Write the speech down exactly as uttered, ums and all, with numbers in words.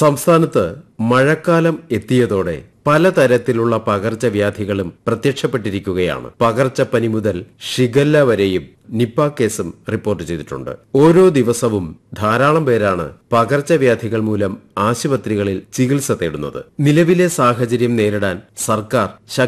സംസ്ഥാനത്ത് മഴക്കാലം എത്തിയതോടെ പലതരത്തിലുള്ള പകർച്ചവ്യാധികളും പ്രത്യക്ഷപ്പെട്ടിരിക്കുകയാണ്. പകർച്ചപ്പനി മുതൽ ഷിഗല്ല വരെയും നിപ്പ കേസും റിപ്പോർട്ട് ചെയ്തിട്ടുണ്ട്. ഓരോ ദിവസവും ധാരാളം പേരാണ് പകർച്ചവ്യാധികൾ മൂലം ആശുപത്രികളിൽ ചികിത്സ തേടുന്നത്. നിലവിലെ സാഹചര്യം നേരിടാൻ സർക്കാർ